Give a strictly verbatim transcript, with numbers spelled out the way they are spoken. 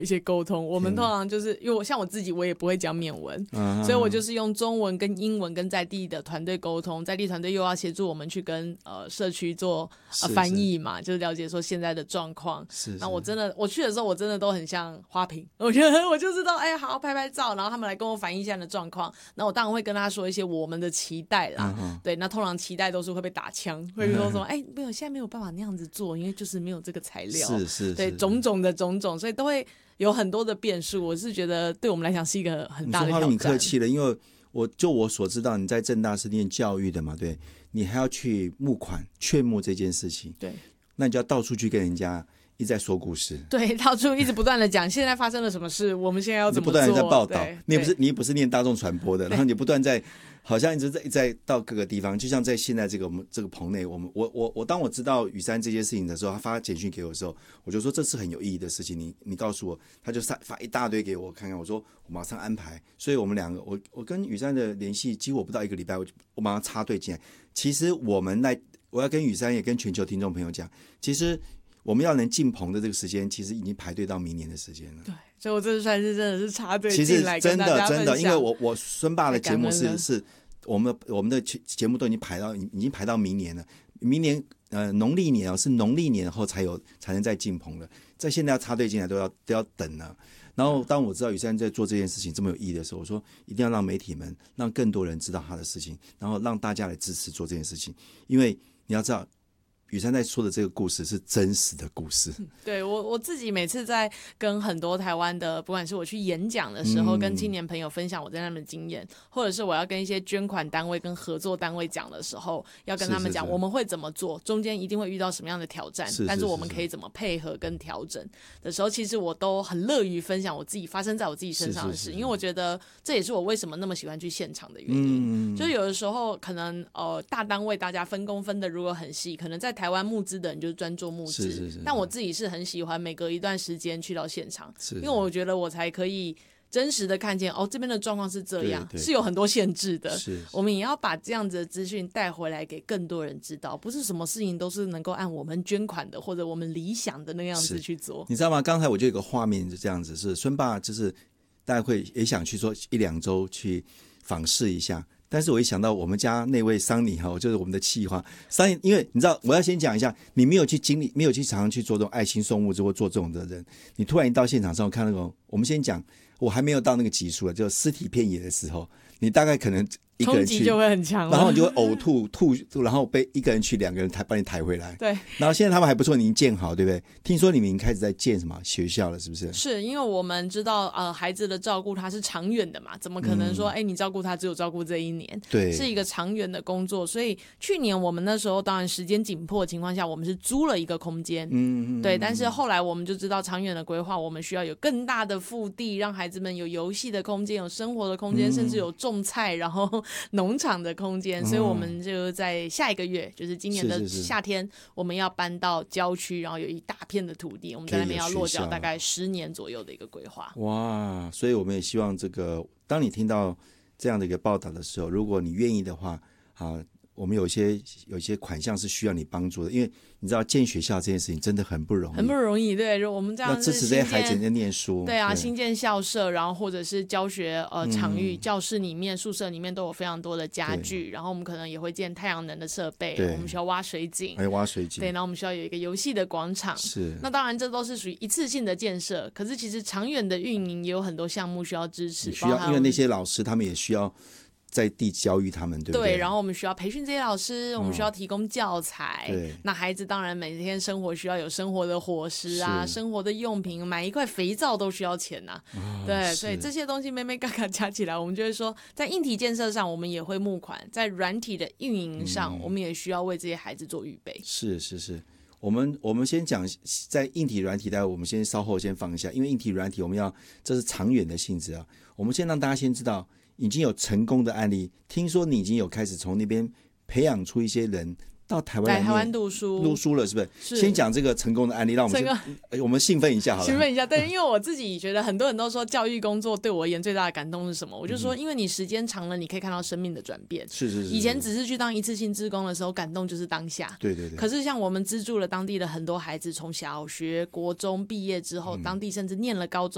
一些沟通。我们通常就是因为我像我自己我也不会讲缅文、嗯、所以我就是用中文跟英文跟在地的团队沟通，在地团队又要协助我们去跟呃社区做、呃、翻译嘛，就是了解说现在的状况。是是，那我真的我去的时候我真的都很像花瓶，我觉得我就知道哎，好好拍拍照，然后他们来跟我反映现在的状况，那我当然会跟他说一些我们的期待啦、嗯、对，那通常期待都是会被打枪，会说说哎，没有，现在没有办法那样子做，因为就是没有这个材料， 是是， 对，种种的种种，所以都会有很多的变数。我是觉得对我们来讲是一个很大的挑战。 你客气了，因为我就我所知道你在政大是念教育的嘛，对，你还要去募款劝募这件事情， 对， 那你就要到处去跟人家一直在说故事， 对，到处一直不断的讲现在发生了什么事，我们现在要怎么做， 你不断的在报道，你不是你不是念大众传播的，然后你不断在好像一直在在到各个地方，就像在现在这个我们这个棚内，我们我我我当我知道雨珊这件事情的时候，他发简讯给我的时候，我就说这是很有意义的事情，你你告诉我，他就发一大堆给我看看，我说我马上安排，所以我们两个我我跟雨珊的联系几乎不到一个礼拜，我我马上插队进来。其实我们来，我要跟雨珊也跟全球听众朋友讲，其实我们要能进棚的这个时间，其实已经排队到明年的时间了。 对，所以我这算是真的是插队进来跟大家分享。 其实真的真的，因为我我孙爸的节目是是我们我们的节目都已经排到已经排到明年了，明年呃农历年哦，是农历年后才有才能再进棚了，在现在要插队进来都要都要等了。然后当我知道雨珊在做这件事情这么有意义的时候，我说一定要让媒体们让更多人知道他的事情，然后让大家来支持做这件事情，因为你要知道雨珊在说的这个故事是真实的故事。 对，我我自己每次在跟很多台湾的，不管是我去演讲的时候、嗯、跟青年朋友分享我在那边的经验，或者是我要跟一些捐款单位跟合作单位讲的时候，要跟他们讲我们会怎么做，中间一定会遇到什么样的挑战，是是是是，但是我们可以怎么配合跟调整的时候，其实我都很乐于分享我自己发生在我自己身上的事，是是是是，因为我觉得这也是我为什么那么喜欢去现场的原因、嗯、就有的时候可能呃大单位大家分工分的如果很细，可能在台湾募资的人就是专做募资，是是是，但我自己是很喜欢每隔一段时间去到现场，是是，因为我觉得我才可以真实的看见哦，这边的状况是这样，是有很多限制的，是是，我们也要把这样子的资讯带回来给更多人知道，不是什么事情都是能够按我们捐款的或者我们理想的那个样子去做。 你知道吗？刚才我就有个画面是这样子，是孙爸就是大家会也想去说一两周去访视一下，但是我一想到我们家那位桑尼哈，就是我们的企划桑尼，因为你知道，我要先讲一下，你没有去经历，没有去常常去做这种爱心送物，或做这种的人，你突然一到现场之后看那种，我们先讲，我还没有到那个级数了，就尸体遍野的时候，你大概可能一个人去冲击就会很强， 然后你就会呕吐吐，然后被一个人去，两个人抬把你抬回来。 对， 然后现在他们还不错，你已经建好，对不对？听说你们已经开始在建什么学校了，是不是？ 是因为我们知道，呃，孩子的照顾他是长远的嘛，怎么可能说，哎、嗯，你照顾他只有照顾这一年？对，是一个长远的工作。所以去年我们那时候当然时间紧迫的情况下，我们是租了一个空间，嗯嗯，对。但是后来我们就知道，长远的规划，我们需要有更大的腹地，让孩子们有游戏的空间，有生活的空间，嗯、甚至有种菜，然后农场的空间，所以我们就在下一个月，就是今年的夏天，是是是，我们要搬到郊区，然后有一大片的土地，我们在那边要落脚大概十年左右的一个规划。 哇，所以我们也希望这个，当你听到这样的一个报道的时候，如果你愿意的话，啊，我们有一些有一些款项是需要你帮助的，因为你知道建学校这件事情真的很不容易， 很不容易。对，我们这样要支持这些孩子在念书， 对啊，新建校舍，然后或者是教学呃场域、嗯，教室里面、宿舍里面都有非常多的家具，然后我们可能也会建太阳能的设备，我们需要挖水井， 还有挖水井， 对，然后我们需要有一个游戏的广场。是，那当然这都是属于一次性的建设，可是其实长远的运营也有很多项目需要支持， 需要，因为那些老师他们也需要在地教育他们，对不对？ 对，然后我们需要培训这些老师，我们需要提供教材。对、哦，那孩子当然每天生活需要有生活的伙食啊，生活的用品，买一块肥皂都需要钱呐、啊哦。对，所以这些东西妹妹嘎嘎加起来，我们就会说，在硬体建设上我们也会募款，在软体的运营上、嗯，我们也需要为这些孩子做预备。 是是是，我们我们先讲在硬体软体，待会我们先稍后先放一下，因为硬体软体我们要这是长远的性质啊。我们先让大家先知道。已经有成功的案例，听说你已经有开始从那边培养出一些人到台湾来台湾读书读书了，是不是？是。先讲这个成功的案例，让我们先我们兴奋一下好了。 兴奋一下，对，因为我自己觉得很多人都说教育工作对我而言最大的感动是什么？我就说，因为你时间长了，你可以看到生命的转变。是是 是, 是。以前只是去当一次性志工的时候，感动就是当下。对对对。可是像我们资助了当地的很多孩子，从小学、国中毕业之后，嗯、当地甚至念了高中。